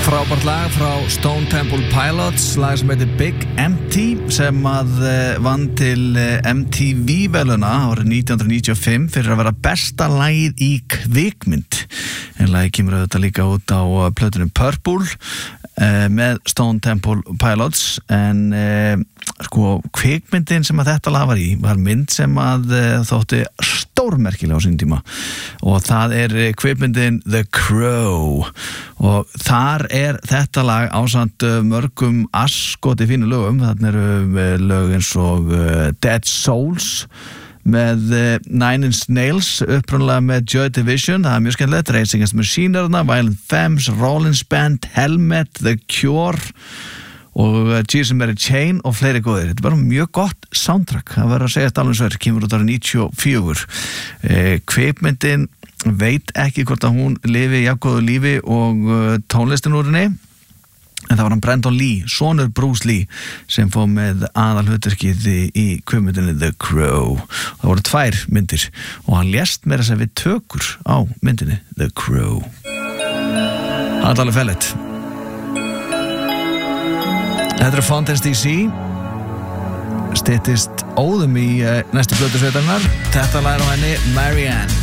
Frábært lag frá Stone Temple Pilots, lag sem heitir Big Empty, sem að vann til MTV-verðlauna árið 1995 fyrir að vera besta lagið í kvikmynd. En lagið kemur auðvitað líka út á plötunum Purple með Stone Temple Pilots, en kvikmyndin sem að þetta lag var í var mynd sem að þótti stórmerkilega á sín tíma, og það kvikmyndin The Crow, og þar þetta lag ásamt mörgum asskoti fínu lögum. Þarna eru lög eins og Dead Souls með Nine Inch Nails, upprunalega með Joy Division, það mjög skemmtilegt, Rage Against the Machine, Violent Femmes, Rollins Band, Helmet, The Cure og Jesus Mary Chain og fleiri góðir. Þetta er bara mjög gott soundtrack, það verður að segja alveg svo, kemur út árið 94. Kvikmyndin veit ekki hvort að hún lifi jafngóðu lífi og tónlistin úr henni, en það var hann Brandon Lee, sonur Bruce Lee, sem fór með aðalhlutverkið í kvikmyndinni The Crow. Það voru 2 myndir og hann lést meira sem við tökur á myndinni The Crow. Það alveg fellet. Þetta Fountains DC, styttist óðum í næstu plötu sveitarinnar. Þetta lag á henni Marianne.